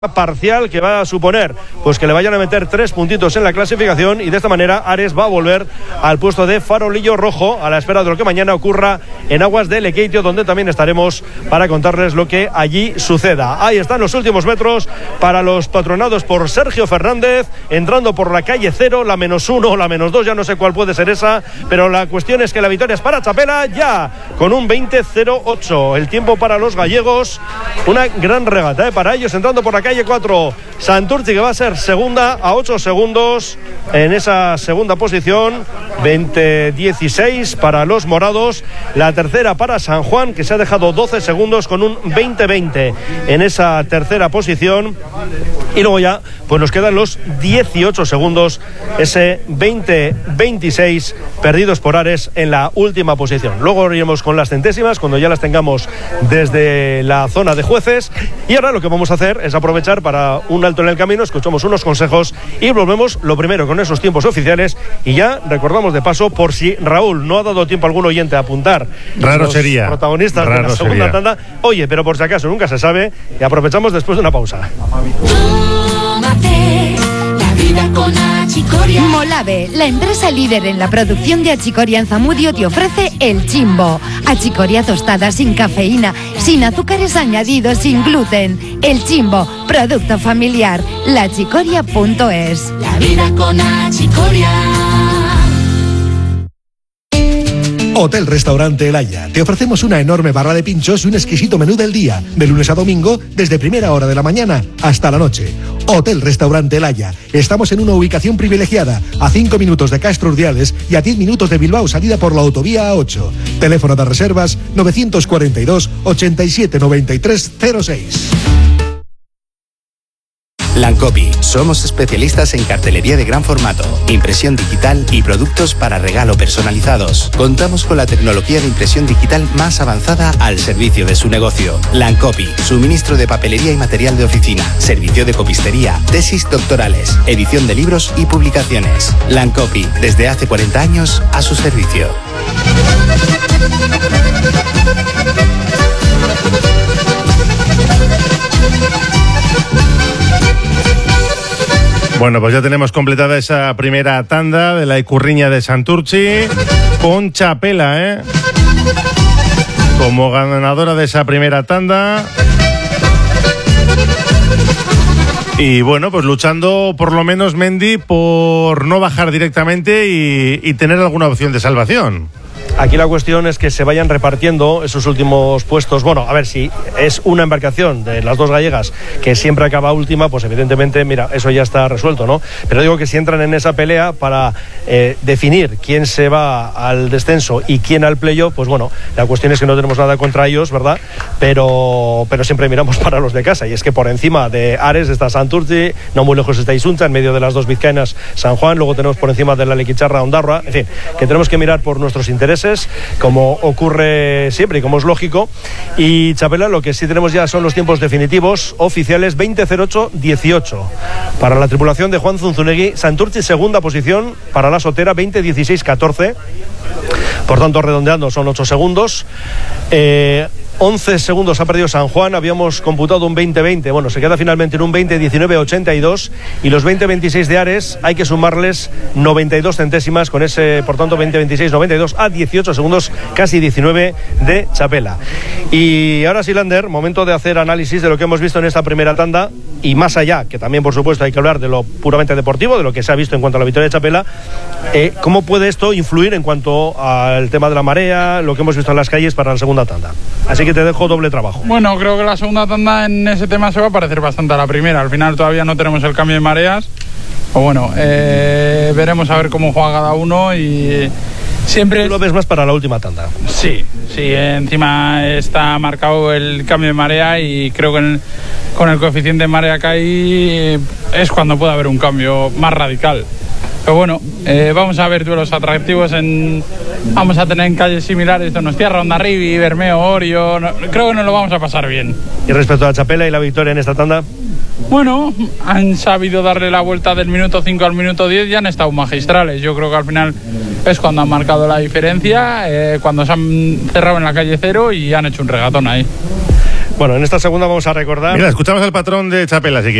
parcial que va a suponer pues que le vayan a meter 3 puntitos en la clasificación, y de esta manera Ares va a volver al puesto de farolillo rojo a la espera de lo que mañana ocurra en aguas de Lekeitio, donde también estaremos para contarles lo que allí suceda. Ahí están los últimos metros para los patronados por Sergio Fernández, entrando por la calle 0, la -1 o la -2, ya no sé cuál puede ser esa, pero la cuestión es que la victoria es para Chapela, ya con un 20.08 el tiempo para los gallegos. Una gran regata para ellos, entrando por la calle 4, Santurtzi, que va a ser segunda a 8 segundos en esa segunda posición, 20.16 para los morados. La tercera para San Juan, que se ha dejado 12 segundos con un 20.20 en esa tercera posición. Y luego ya pues nos quedan los 18 segundos, ese 20.26 perdidos por Ares en la última posición. Luego iremos con las centésimas cuando ya las tengamos desde la zona de jueces. Y ahora lo que vamos a hacer es aprovechar para un alto en el camino, escuchamos unos consejos y volvemos lo primero con esos tiempos oficiales. Y ya recordamos de paso, por si Raúl no ha dado tiempo a algún oyente a apuntar, raro los sería protagonistas de la segunda tanda, oye, pero por si acaso nunca se sabe, y aprovechamos después de una pausa. Molave, la empresa líder en la producción de achicoria en Zamudio, te ofrece El Chimbo. Achicoria tostada sin cafeína, sin azúcares añadidos, sin gluten. El Chimbo, producto familiar. Lachicoria.es. La vida con achicoria. Hotel Restaurante El Haya. Te ofrecemos una enorme barra de pinchos y un exquisito menú del día, de lunes a domingo, desde primera hora de la mañana hasta la noche. Hotel Restaurante El Haya. Estamos en una ubicación privilegiada, a 5 minutos de Castro Urdiales y a 10 minutos de Bilbao, salida por la autovía A8. Teléfono de reservas 942 87 93 06. Lancopy. Somos especialistas en cartelería de gran formato, impresión digital y productos para regalo personalizados. Contamos con la tecnología de impresión digital más avanzada al servicio de su negocio. Lancopy. Suministro de papelería y material de oficina, servicio de copistería, tesis doctorales, edición de libros y publicaciones. Lancopy. Desde hace 40 años a su servicio. Bueno, pues ya tenemos completada esa primera tanda de la Icurriña de Santurtzi con Chapela, como ganadora de esa primera tanda. Y bueno, pues luchando por lo menos, Mendy, por no bajar directamente y tener alguna opción de salvación. Aquí la cuestión es que se vayan repartiendo esos últimos puestos. Bueno, a ver, si es una embarcación de las dos gallegas que siempre acaba última, pues evidentemente, mira, eso ya está resuelto, ¿no? Pero digo que si entran en esa pelea para definir quién se va al descenso y quién al playoff, pues bueno, la cuestión es que no tenemos nada contra ellos, ¿verdad? Pero siempre miramos para los de casa, y es que por encima de Ares está Santurtzi, no muy lejos está Isunta, en medio de las dos vizcaínas San Juan, luego tenemos por encima de la Lequicharra Ondarroa, en fin, que tenemos que mirar por nuestros intereses, como ocurre siempre y como es lógico. Y Chapela, lo que sí tenemos ya son los tiempos definitivos oficiales: 20.08.18 para la tripulación de Juan Zunzunegui. Santurtzi segunda posición para la Sotera, 20.16.14, por tanto redondeando son 8 segundos. 11 segundos ha perdido San Juan, habíamos computado un 20-20, bueno, se queda finalmente en un 20-19-82, y los 20-26 de Ares hay que sumarles 92 centésimas, con ese, por tanto, 20-26-92 a 18 segundos, casi 19 de Chapela. Y ahora sí, Lander, momento de hacer análisis de lo que hemos visto en esta primera tanda, y más allá, que también por supuesto hay que hablar de lo puramente deportivo, de lo que se ha visto en cuanto a la victoria de Chapela. ¿Cómo puede esto influir en cuanto al tema de la marea, lo que hemos visto en las calles para la segunda tanda? Así que te dejo doble trabajo. Bueno, creo que la segunda tanda en ese tema se va a parecer bastante a la primera. Al final todavía no tenemos el cambio de mareas. O bueno, veremos a ver cómo juega cada uno, y siempre... ¿Tú lo ves más para la última tanda? Sí, encima está marcado el cambio de marea, y creo que con el coeficiente de marea que hay es cuando puede haber un cambio más radical. Pero bueno, vamos a ver duelos atractivos vamos a tener en calles similares: Donostia, Hondarribia, Bermeo, Orio. Creo que nos lo vamos a pasar bien. ¿Y respecto a Chapela y la victoria en esta tanda? Bueno, han sabido darle la vuelta del minuto 5 al minuto 10 y han estado magistrales. Yo creo que al final es cuando han marcado la diferencia, cuando se han cerrado en la calle 0 y han hecho un regatón ahí. Bueno, en esta segunda vamos a recordar. Mira, escuchamos al patrón de Chapela, si